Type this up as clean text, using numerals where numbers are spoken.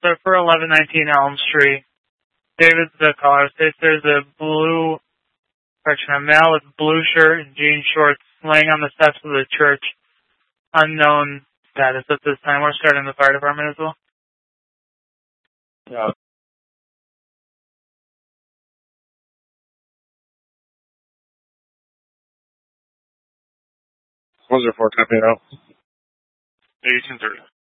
officer for 1119 Elm Street. David's the caller. States there's a male with blue shirt and jean shorts laying on the steps of the church. Unknown status at this time. We're starting the fire department as well. Yeah. What's your 4 copy out? 1830.